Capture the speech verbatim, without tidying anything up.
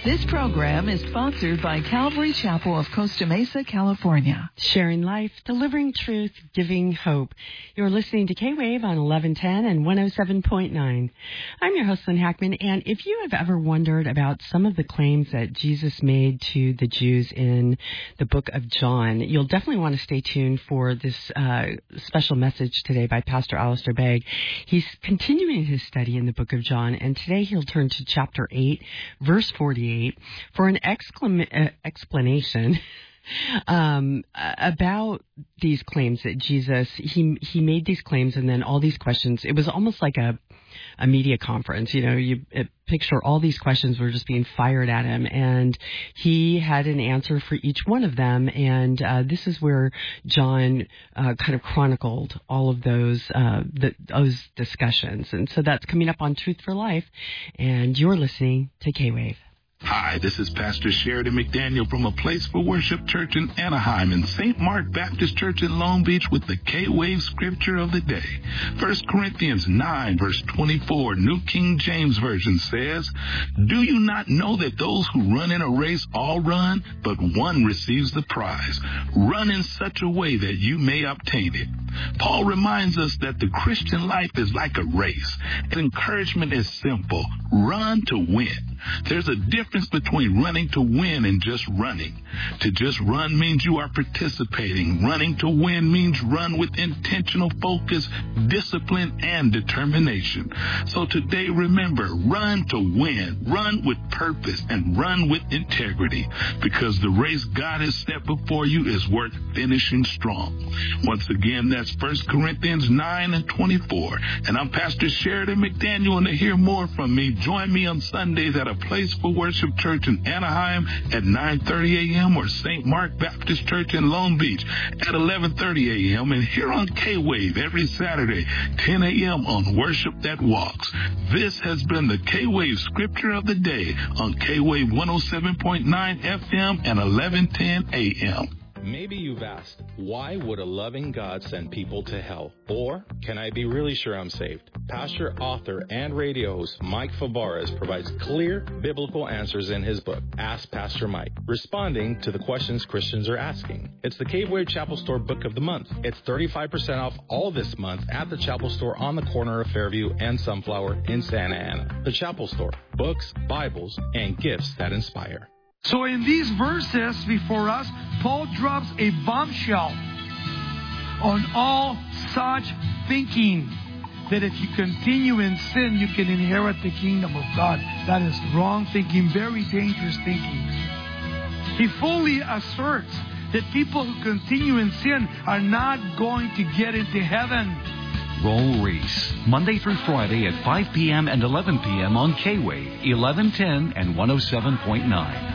This program is sponsored by Calvary Chapel of Costa Mesa, California. Sharing life, delivering truth, giving hope. You're listening to K-Wave on eleven ten and one oh seven point nine. I'm your host, Lynn Hackman, and if you have ever wondered about some of the claims that Jesus made to the Jews in the book of John, you'll definitely want to stay tuned for this uh, special message today by Pastor Alistair Begg. He's continuing his study in the book of John, and today he'll turn to chapter eight, verse forty-eight, for an exclam- uh, explanation um, about these claims that Jesus, he he made these claims and then all these questions. It was almost like a, a media conference. You know, you uh, picture all these questions were just being fired at him, and he had an answer for each one of them. And uh, this is where John uh, kind of chronicled all of those uh, the, those discussions. And so that's coming up on Truth for Life, and you're listening to K-Wave. Hi, this is Pastor Sheridan McDaniel from A Place for Worship Church in Anaheim and Saint Mark Baptist Church in Long Beach with the K-Wave Scripture of the Day. First Corinthians nine, verse twenty-four, New King James Version says, "Do you not know that those who run in a race all run, but one receives the prize? Run in such a way that you may obtain it." Paul reminds us that the Christian life is like a race. And encouragement is simple. Run to win. There's a difference between running to win and just running. To just run means you are participating. Running to win means run with intentional focus, discipline, and determination. So today, remember, run to win. Run with purpose and run with integrity, because the race God has set before you is worth finishing strong. Once again, that's First Corinthians nine and twenty-four. And I'm Pastor Sheridan McDaniel, and to hear more from me, join me on Sundays at A Place for Worship Church in Anaheim at nine thirty a.m. or Saint Mark Baptist Church in Long Beach at eleven thirty a.m. and here on K-Wave every Saturday, ten a.m. on Worship That Walks. This has been the K-Wave Scripture of the Day on K-Wave one oh seven point nine F M and eleven ten a.m. Maybe you've asked, why would a loving God send people to hell? Or, can I be really sure I'm saved? Pastor, author, and radio host Mike Fabarez provides clear biblical answers in his book, Ask Pastor Mike, responding to the questions Christians are asking. It's the K-Wave Chapel Store Book of the Month. It's thirty-five percent off all this month at the Chapel Store on the corner of Fairview and Sunflower in Santa Ana. The Chapel Store, books, Bibles, and gifts that inspire. So in these verses before us, Paul drops a bombshell on all such thinking, that if you continue in sin, you can inherit the kingdom of God. That is wrong thinking, very dangerous thinking. He fully asserts that people who continue in sin are not going to get into heaven. Roll Reese, Monday through Friday at five p.m. and eleven p.m. on K-Wave, eleven ten and one oh seven point nine.